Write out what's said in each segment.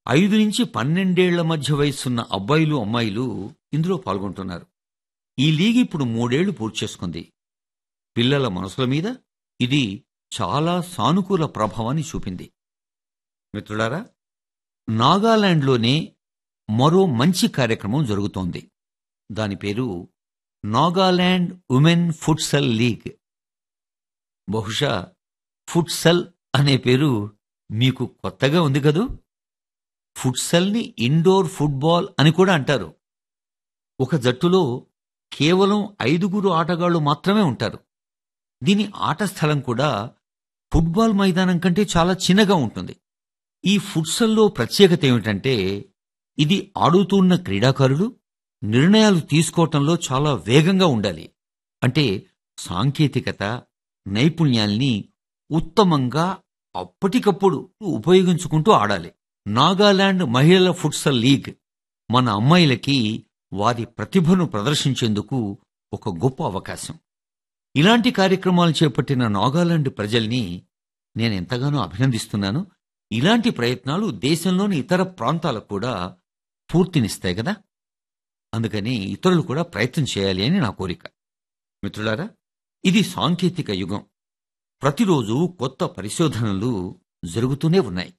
5-12 మధ్య వయస్సున్న అబ్బాయిలు అమ్మాయిలు ఇందులో పాల్గొంటున్నారు. ఈ లీగ్ ఇప్పుడు 3 ఏళ్లు పూర్తి చేసుకుంది. పిల్లల మనసుల మీద ఇది చాలా సానుకూల ప్రభావాన్ని చూపింది. మిత్రులారా, నాగాలాండ్లోనే మరో మంచి కార్యక్రమం జరుగుతోంది. దాని పేరు నాగాలాండ్ ఉమెన్ ఫుట్సల్ లీగ్. బహుశా ఫుట్సల్ అనే పేరు మీకు కొత్తగా ఉంది కదూ. ఫుట్సల్ని ఇండోర్ ఫుట్బాల్ అని కూడా అంటారు. ఒక జట్టులో కేవలం 5 ఆటగాళ్లు మాత్రమే ఉంటారు. దీని ఆట స్థలం కూడా ఫుట్బాల్ మైదానం కంటే చాలా చిన్నగా ఉంటుంది. ఈ ఫుట్సల్లో ప్రత్యేకత ఏమిటంటే, ఇది ఆడుతున్న క్రీడాకారులు నిర్ణయాలు తీసుకోవటంలో చాలా వేగంగా ఉండాలి. అంటే సాంకేతికత, నైపుణ్యాల్ని ఉత్తమంగా అప్పటికప్పుడు ఉపయోగించుకుంటూ ఆడాలి. నాగాలాండ్ మహిళల ఫుట్సల్ లీగ్ మన అమ్మాయిలకి వారి ప్రతిభను ప్రదర్శించేందుకు ఒక గొప్ప అవకాశం. ఇలాంటి కార్యక్రమాలు చేపట్టిన నాగాలాండ్ ప్రజల్ని నేనెంతగానో అభినందిస్తున్నాను. ఇలాంటి ప్రయత్నాలు దేశంలోని ఇతర ప్రాంతాలకు కూడా స్ఫూర్తినిస్తాయి కదా. అందుకని ఇతరులు కూడా ప్రయత్నం చేయాలి అని నా కోరిక. మిత్రులారా, ఇది సాంకేతిక యుగం. ప్రతిరోజు కొత్త పరిశోధనలు జరుగుతూనే ఉన్నాయి.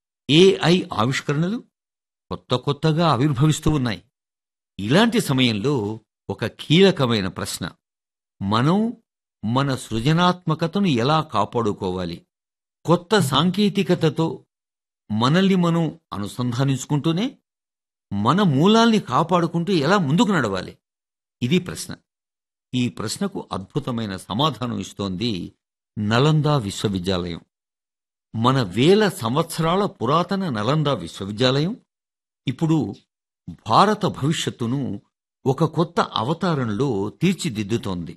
AI ఆవిష్కరణలు కొత్తగా ఆవిర్భవిస్తూ ఉన్నాయి. ఇలాంటి సమయంలో ఒక కీలకమైన ప్రశ్న: మనం మన సృజనాత్మకతను ఎలా కాపాడుకోవాలి? కొత్త సాంకేతికతతో మనల్ని మనం అనుసంధానించుకుంటూనే మన మూలాల్ని కాపాడుకుంటూ ఎలా ముందుకు నడవాలి? ఇది ప్రశ్న. ఈ ప్రశ్నకు అద్భుతమైన సమాధానం ఇస్తోంది నలందా విశ్వవిద్యాలయం. మన వేల సంవత్సరాల పురాతన నలందా విశ్వవిద్యాలయం ఇప్పుడు భారత భవిష్యత్తును ఒక కొత్త అవతారంలో తీర్చిదిద్దుతోంది.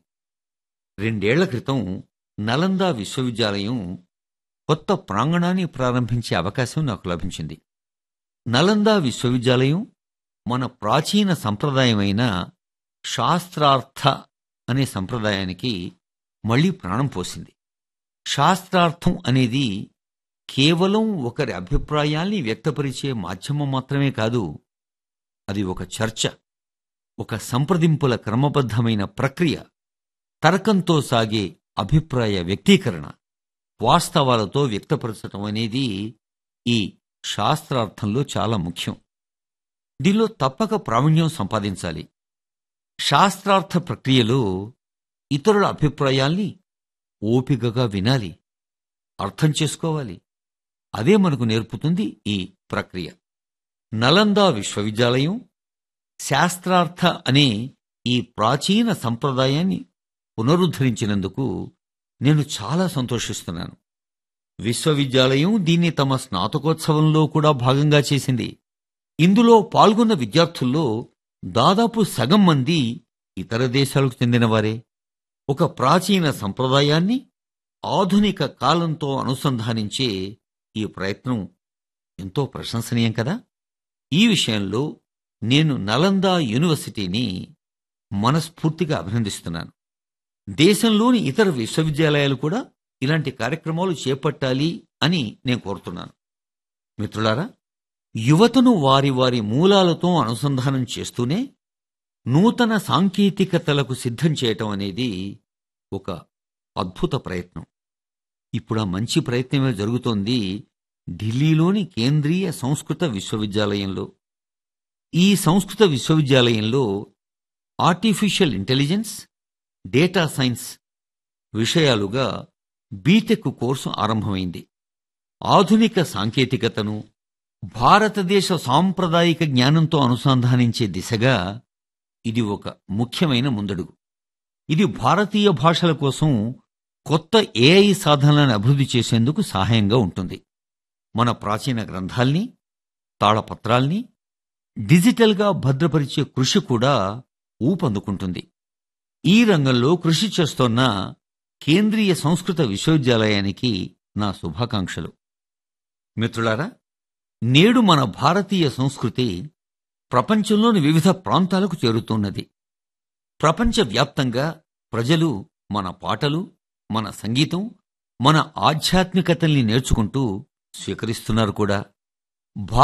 2 ఏళ్ల క్రితం నలందా విశ్వవిద్యాలయం కొత్త ప్రాంగణాన్ని ప్రారంభించే అవకాశం నాకు లభించింది. నలందా విశ్వవిద్యాలయం మన ప్రాచీన సంప్రదాయమైన శాస్త్రార్థ అనే సంప్రదాయానికి మళ్లీ ప్రాణం పోసింది. శాస్త్రార్థం అనేది కేవలం ఒకరి అభిప్రాయాల్ని వ్యక్తపరిచే మాధ్యమం మాత్రమే కాదు. అది ఒక చర్చ, ఒక సంప్రదింపుల క్రమబద్ధమైన ప్రక్రియ, తర్కంతో సాగే అభిప్రాయ వ్యక్తీకరణ, వాస్తవాలతో వ్యక్తపరచటం అనేది ఈ శాస్త్రార్థంలో చాలా ముఖ్యం. దీనిలో తప్పక ప్రావీణ్యం సంపాదించాలి. శాస్త్రార్థ ప్రక్రియలో ఇతరుల అభిప్రాయాల్ని ఓపికగా వినాలి, అర్థం చేసుకోవాలి. అదే మనకు నేర్పుతుంది ఈ ప్రక్రియ. నలందా విశ్వవిద్యాలయం శాస్త్రార్థ అనే ఈ ప్రాచీన సంప్రదాయాన్ని పునరుద్ధరించినందుకు నేను చాలా సంతోషిస్తున్నాను. విశ్వవిద్యాలయం దీన్ని తమ స్నాతకోత్సవంలో కూడా భాగంగా చేసింది. ఇందులో పాల్గొన్న విద్యార్థుల్లో దాదాపు సగం మంది ఇతర దేశాలకు చెందినవారే. ఒక ప్రాచీన సంప్రదాయాన్ని ఆధునిక కాలంతో అనుసంధానించే ఈ ప్రయత్నం ఎంతో ప్రశంసనీయం కదా. ఈ విషయంలో నేను నలందా యూనివర్సిటీని మనస్ఫూర్తిగా అభినందిస్తున్నాను. దేశంలోని ఇతర విశ్వవిద్యాలయాలు కూడా ఇలాంటి కార్యక్రమాలు చేపట్టాలి అని నేను కోరుతున్నాను. మిత్రులారా, యువతను వారి వారి మూలాలతో అనుసంధానం చేస్తూనే నూతన సాంకేతికతలకు సిద్ధం చేయటం అనేది ఒక అద్భుత ప్రయత్నం. ఇప్పుడు ఆ మంచి ప్రయత్నమే జరుగుతోంది ఢిల్లీలోని కేంద్రీయ సంస్కృత విశ్వవిద్యాలయంలో. ఈ సంస్కృత విశ్వవిద్యాలయంలో artificial intelligence, data science విషయాలుగా BTech course ఆరంభమైంది. ఆధునిక సాంకేతికతను భారతదేశ సాంప్రదాయిక జ్ఞానంతో అనుసంధానించే దిశగా ఇది ఒక ముఖ్యమైన ముందడుగు. ఇది భారతీయ భాషల కోసం కొత్త AI సాధనలను అభివృద్ధి చేసేందుకు సహాయంగా ఉంటుంది. మన ప్రాచీన గ్రంథాల్ని, తాళపత్రాల్ని డిజిటల్గా భద్రపరిచే కృషి కూడా ఊపందుకుంటుంది. ఈ రంగంలో కృషి చేస్తోన్న కేంద్రీయ సంస్కృత విశ్వవిద్యాలయానికి నా శుభాకాంక్షలు. మిత్రులారా, నేడు మన భారతీయ సంస్కృతి ప్రపంచంలోని వివిధ ప్రాంతాలకు చేరుతున్నది. ప్రపంచవ్యాప్తంగా ప్రజలు మన పాటలు, మన సంగీతం, మన ఆధ్యాత్మికతల్ని నేర్చుకుంటూ స్వీకరిస్తున్నారు కూడా.